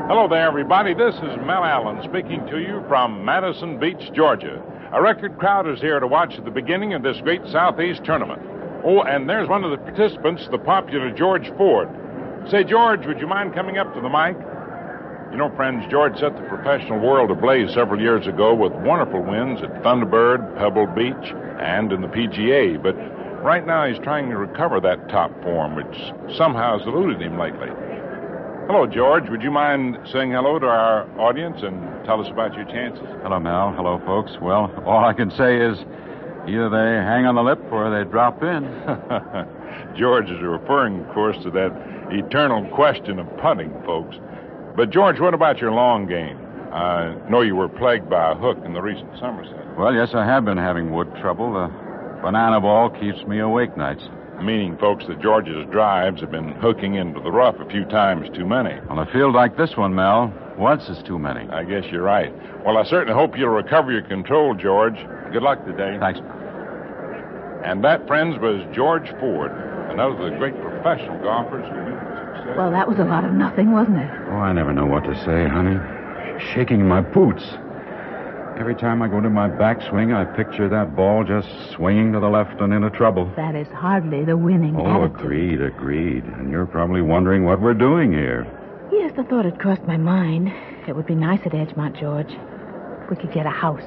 Hello there, everybody. This is Mel Allen speaking to you from Madison Beach, Georgia. A record crowd is here to watch the beginning of this great Southeast tournament. Oh, and there's one of the participants, the popular George Ford. Say, George, would you mind coming up to the mic? You know, friends, George set the professional world ablaze several years ago with wonderful wins at Thunderbird, Pebble Beach, and in the PGA. But right now he's trying to recover that top form, which somehow has eluded him lately. Hello, George. Would you mind saying hello to our audience and tell us about your chances? Hello, Mel. Hello, folks. Well, all I can say is either they hang on the lip or they drop in. George is referring, of course, to that eternal question of putting, folks. But, George, what about your long game? I know you were plagued by a hook in the recent Somerset. Well, yes, I have been having wood trouble. The banana ball keeps me awake nights. Meaning, folks, that George's drives have been hooking into the rough a few times too many. On a field like this one, Mel, once is too many. I guess you're right. Well, I certainly hope you'll recover your control, George. Good luck today. Thanks. And that, friends, was George Ford, another of the great professional golfers who knew success. Well, that was a lot of nothing, wasn't it? Oh, I never know what to say, honey. Shaking in my boots. Every time I go to my backswing, I picture that ball just swinging to the left and into trouble. That is hardly the winning attitude. Agreed. And you're probably wondering what we're doing here. Yes, the thought had crossed my mind. It would be nice at Edgemont, George. If we could get a house.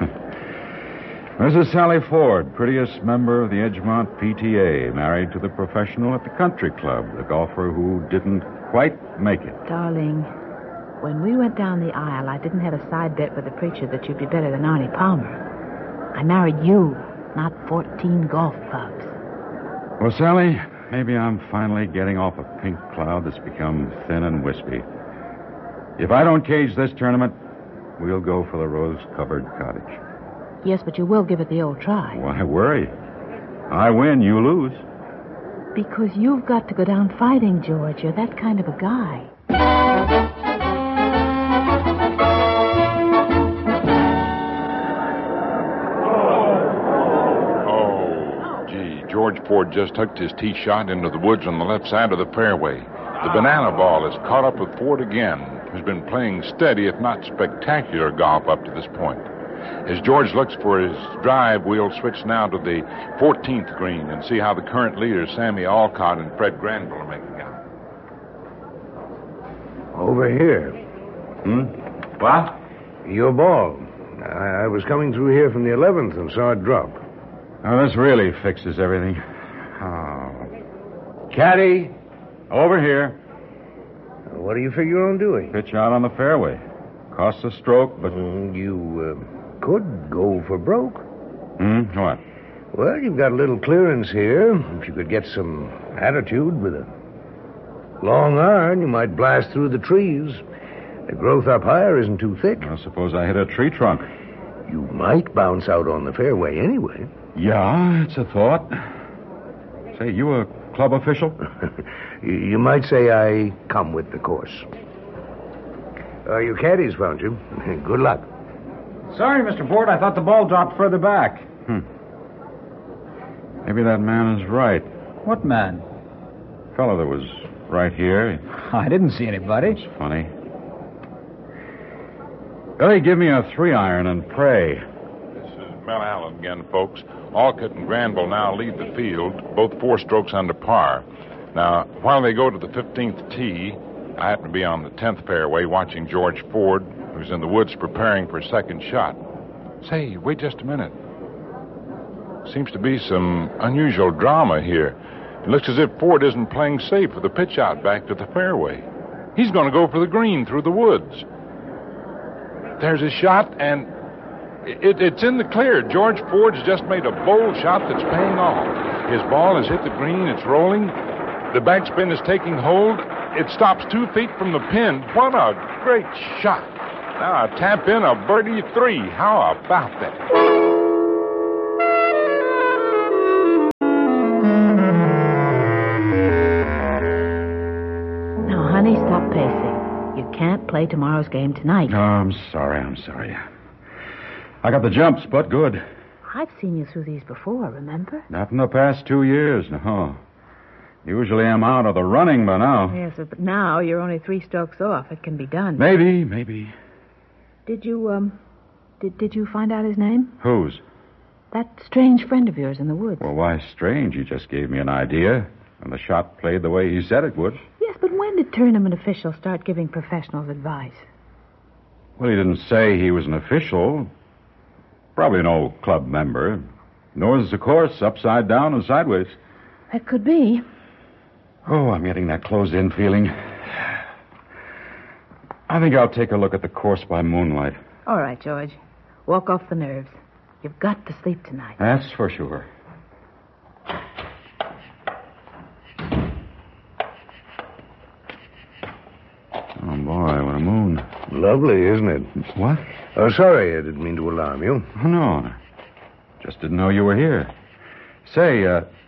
This is Sally Ford, prettiest member of the Edgemont PTA, married to the professional at the country club, the golfer who didn't quite make it. Darling, when we went down the aisle, I didn't have a side bet with the preacher that you'd be better than Arnie Palmer. I married you, not 14 golf clubs. Well, Sally, maybe I'm finally getting off a pink cloud that's become thin and wispy. If I don't cage this tournament, we'll go for the rose-covered cottage. Yes, but you will give it the old try. Why worry? I win, you lose. Because you've got to go down fighting, George. You're that kind of a guy. George Ford just hooked his tee shot into the woods on the left side of the fairway. The banana ball is caught up with Ford again, who's been playing steady, if not spectacular, golf up to this point. As George looks for his drive, we'll switch now to the 14th green and see how the current leaders, Sammy Alcott and Fred Granville, are making out. Over here. What? Your ball. I was coming through here from the 11th and saw it drop. Oh, this really fixes everything. Oh. Caddy, over here. What do you figure on doing? Pitch out on the fairway. Costs a stroke, but... You could go for broke. What? Well, you've got a little clearance here. If you could get some attitude with a long iron, you might blast through the trees. The growth up higher isn't too thick. I suppose I hit a tree trunk. You might bounce out on the fairway anyway. Yeah, it's a thought. Say, you a club official? You might say I come with the course. Your caddies found you. Good luck. Sorry, Mr. Ford. I thought the ball dropped further back. Maybe that man is right. What man? Fellow that was right here. I didn't see anybody. It's funny. Billy, give me a 3-iron and pray. This is Mel Allen again, folks. Alcott and Granville now lead the field, both 4 strokes under par. Now, while they go to the 15th tee, I happen to be on the 10th fairway watching George Ford, who's in the woods preparing for a second shot. Say, wait just a minute. Seems to be some unusual drama here. It looks as if Ford isn't playing safe with the pitch out back to the fairway. He's going to go for the green through the woods. There's his shot, and it's in the clear. George Ford's just made a bold shot that's paying off. His ball has hit the green. It's rolling. The backspin is taking hold. It stops 2 feet from the pin. What a great shot. Now, tap in a birdie 3. How about that? Now, honey, stop pacing. You can't play tomorrow's game tonight. Oh, I'm sorry. I got the jumps, but good. I've seen you through these before, remember? Not in the past 2 years, no. Usually I'm out of the running by now. Yes, but now you're only 3 strokes off. It can be done. Maybe. Did you, did you find out his name? Whose? That strange friend of yours in the woods. Well, why strange? He just gave me an idea, and the shot played the way he said it would. Yes, but when did tournament officials start giving professionals advice? Well, he didn't say he was an official. Probably no club member. Knows the course upside down and sideways. That could be. Oh, I'm getting that closed-in feeling. I think I'll take a look at the course by moonlight. All right, George. Walk off the nerves. You've got to sleep tonight. That's for sure. Oh, boy, what a moon. Lovely, isn't it? What? Oh, sorry, I didn't mean to alarm you. Oh, no. Just didn't know you were here. Say,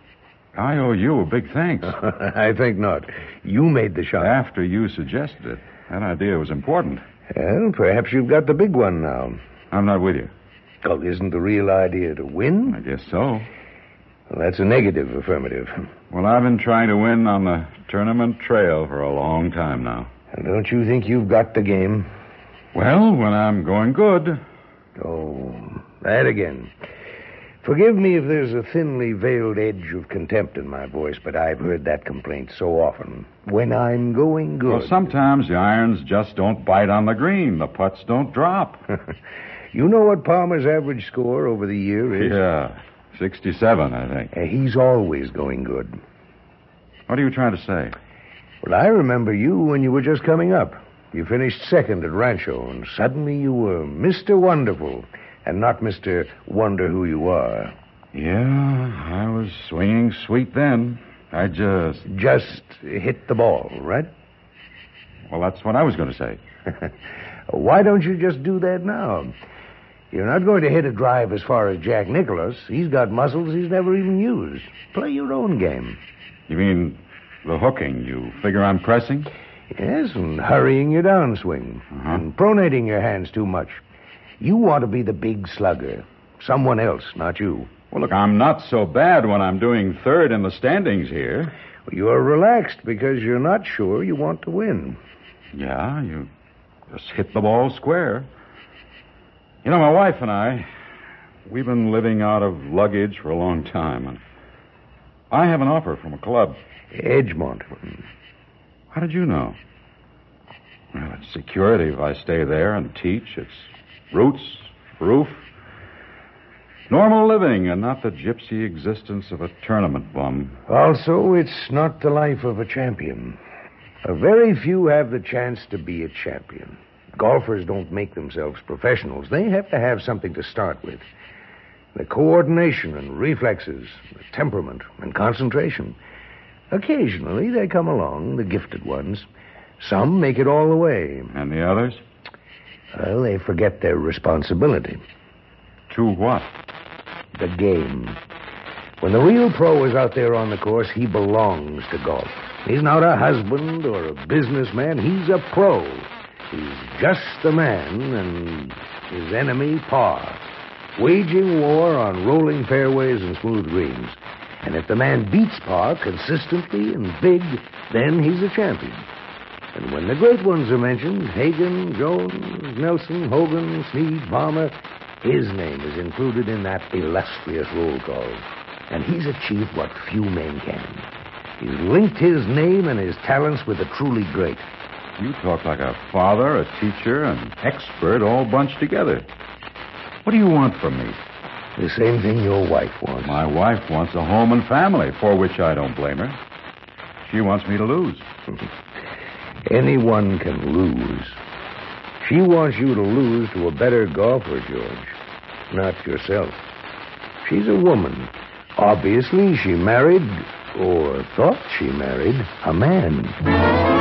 I owe you a big thanks. I think not. You made the shot. After you suggested it. That idea was important. Well, perhaps you've got the big one now. I'm not with you. Oh, isn't the real idea to win? I guess so. Well, that's a negative affirmative. Well, I've been trying to win on the tournament trail for a long time now. And don't you think you've got the game? Well, when I'm going good. Oh, that again. Forgive me if there's a thinly veiled edge of contempt in my voice, but I've heard that complaint so often. When I'm going good. Well, sometimes the irons just don't bite on the green. The putts don't drop. You know what Palmer's average score over the year is? Yeah, 67, I think. He's always going good. What are you trying to say? Well, I remember you when you were just coming up. You finished second at Rancho, and suddenly you were Mr. Wonderful, and not Mr. Wonder Who You Are. Yeah, I was swinging sweet then. I just hit the ball, right? Well, that's what I was going to say. Why don't you just do that now? You're not going to hit a drive as far as Jack Nicklaus. He's got muscles he's never even used. Play your own game. You mean the hooking? You figure I'm pressing? Yes, and hurrying your downswing. And pronating your hands too much. You want to be the big slugger. Someone else, not you. Well, look, I'm not so bad when I'm doing third in the standings here. You're relaxed because you're not sure you want to win. Yeah, you just hit the ball square. You know, my wife and I, we've been living out of luggage for a long time, and I have an offer from a club. Edgemont. How did you know? Well, it's security if I stay there and teach. It's roots, roof, normal living, and not the gypsy existence of a tournament bum. Also, it's not the life of a champion. Very few have the chance to be a champion. Golfers don't make themselves professionals. They have to have something to start with. The coordination and reflexes, the temperament and concentration. Occasionally, they come along, the gifted ones. Some make it all the way. And the others? Well, they forget their responsibility. To what? The game. When the real pro is out there on the course, he belongs to golf. He's not a husband or a businessman. He's a pro. He's just the man, and his enemy, par. Waging war on rolling fairways and smooth greens. And if the man beats par consistently and big, then he's a champion. And when the great ones are mentioned, Hagen, Jones, Nelson, Hogan, Snead, Palmer, his name is included in that illustrious roll call. And he's achieved what few men can. He's linked his name and his talents with the truly great. You talk like a father, a teacher, an expert all bunched together. What do you want from me? The same thing your wife wants. My wife wants a home and family, for which I don't blame her. She wants me to lose. Anyone can lose. She wants you to lose to a better golfer, George, not yourself. She's a woman. Obviously, she married, or thought she married, a man.